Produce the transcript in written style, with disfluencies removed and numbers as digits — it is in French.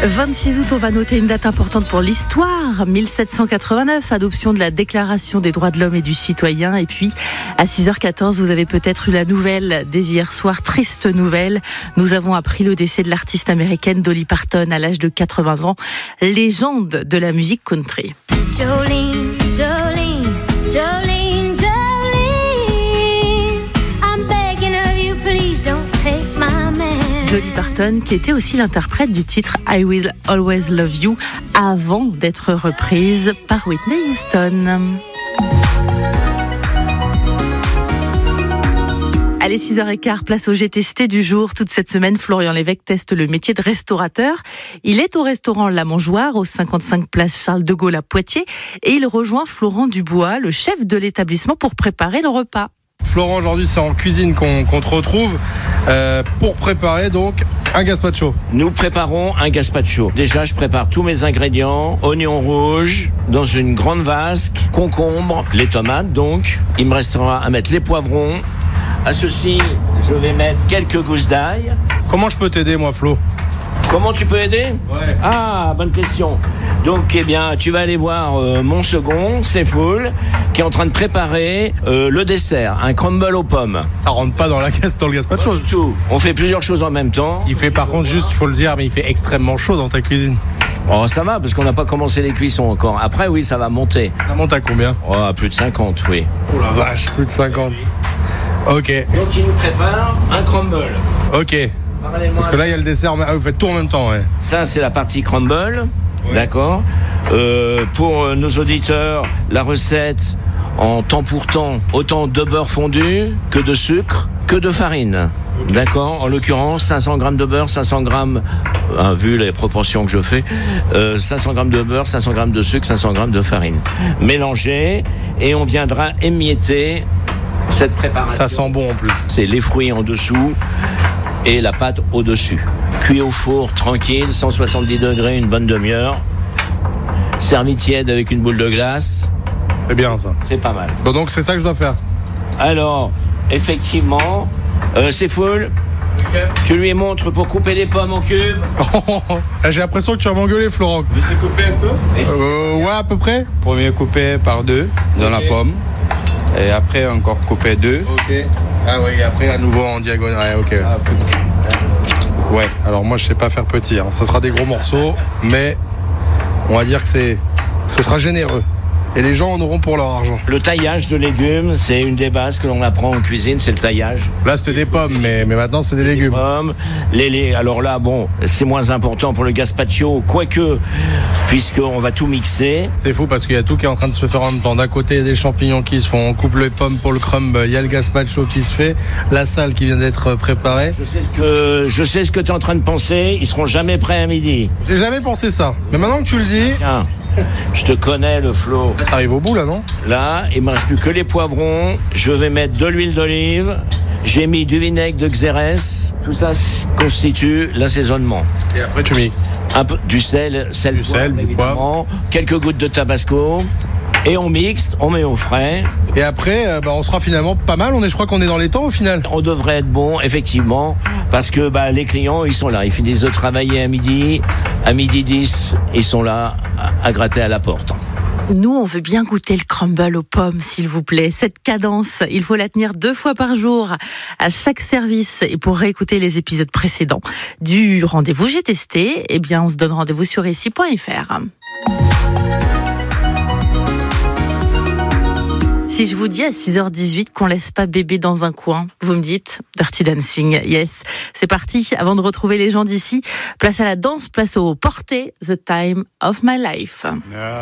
26 août, on va noter une date importante pour l'histoire. 1789, adoption de la Déclaration des droits de l'homme et du citoyen. Et puis, à 6h14, vous avez peut-être eu la nouvelle dès hier soir, triste nouvelle. Nous avons appris le décès de l'artiste américaine Dolly Parton à l'âge de 80 ans, légende de la musique country. Jolene, Jolene, Jolene, Jolene, I'm begging of you, please don't take my man. Dolly Parton, qui était aussi l'interprète du titre I Will Always Love You, avant d'être reprise par Whitney Houston. Allez, 6h15, place au GTST du jour. Toute cette semaine, Florian Lévesque teste le métier de restaurateur. Il est au restaurant La Mangeoire, au 55 place Charles de Gaulle à Poitiers, et il rejoint Florent Dubois, le chef de l'établissement, pour préparer le repas. Florent, aujourd'hui, c'est en cuisine qu'on te retrouve pour préparer donc un gazpacho. Nous préparons un gazpacho. Déjà, je prépare tous mes ingrédients. Oignons rouges dans une grande vasque, concombre, les tomates donc. Il me restera à mettre les poivrons. À ceci, je vais mettre quelques gousses d'ail. Comment je peux t'aider, moi, Flo ? Comment tu peux aider ? Ouais. Ah, bonne question. Donc, tu vas aller voir mon second, Seyfoul, qui est en train de préparer le dessert, un crumble aux pommes. Ça rentre pas dans le gazpacho. Pas du tout. On fait plusieurs choses en même temps. Il fait par contre, juste, il faut le dire, mais il fait extrêmement chaud dans ta cuisine. Oh, ça va, parce qu'on n'a pas commencé les cuissons encore. Après, oui, ça va monter. Ça monte à combien ? Oh, à plus de 50, oui. Oh la vache, plus de 50. Ok. Donc, il nous prépare un crumble. Ok. Parce que là, il y a le dessert. Vous faites tout en même temps, ouais. Ça, c'est la partie crumble. Ouais. D'accord. Pour nos auditeurs, la recette en temps pour temps, autant de beurre fondu que de sucre, que de farine. Okay. D'accord. En l'occurrence, 500 grammes de beurre, 500 grammes, vu les proportions que je fais, 500 grammes de beurre, 500 grammes de sucre, 500 grammes de farine. Mélangé, et on viendra émietter cette préparation. Ça sent bon en plus. C'est les fruits en dessous et la pâte au-dessus. Cuit au four, tranquille, 170 degrés, une bonne demi-heure. Servi tiède avec une boule de glace. C'est bien ça. C'est pas mal. Bon, donc c'est ça que je dois faire. Alors, effectivement, c'est full. Okay. Tu lui montres pour couper les pommes en cubes. J'ai l'impression que tu vas m'engueuler, Florent. Je sais couper un peu ouais, à peu près. Premier coupé par deux dans la pomme. Et après encore couper deux. Ok. Ah oui, après à nouveau en diagonale. Ouais, ok. Ouais, alors moi je sais pas faire petit. Hein. Ce sera des gros morceaux, mais on va dire que ce sera généreux. Et les gens en auront pour leur argent. Le taillage de légumes, c'est une des bases que l'on apprend en cuisine, c'est le taillage. Là, c'était des pommes, mais maintenant, c'est des légumes. Des pommes, alors là, bon, c'est moins important pour le gazpacho, quoique, puisqu'on va tout mixer. C'est fou parce qu'il y a tout qui est en train de se faire en même temps. D'un côté, il y a des champignons qui se font, on coupe les pommes pour le crumble, il y a le gazpacho qui se fait, la salle qui vient d'être préparée. Je sais ce que tu es en train de penser, ils seront jamais prêts à midi. J'ai jamais pensé ça, mais maintenant que tu le dis... Tiens. Je te connais, le Flo. T'arrives au bout, là, non ? Là, il ne me reste plus que les poivrons. Je vais mettre de l'huile d'olive. J'ai mis du vinaigre de Xérès. Tout ça constitue l'assaisonnement. Et après, tu mixes un peu du sel, du poivre. Quelques gouttes de tabasco. Et on mixe, on met au frais. Et après, on sera finalement pas mal. Je crois qu'on est dans les temps au final. On devrait être bon, effectivement, parce que les clients, ils sont là. Ils finissent de travailler à midi. À midi 10, ils sont là à gratter à la porte. Nous, on veut bien goûter le crumble aux pommes, s'il vous plaît. Cette cadence, il faut la tenir 2 fois par jour à chaque service. Et pour réécouter les épisodes précédents du rendez-vous GTST, on se donne rendez-vous sur rci.fr. Si je vous dis à 6h18 qu'on laisse pas bébé dans un coin, vous me dites Dirty Dancing. Yes, c'est parti. Avant de retrouver les gens d'ici, place à la danse, place au porté, The Time of My Life.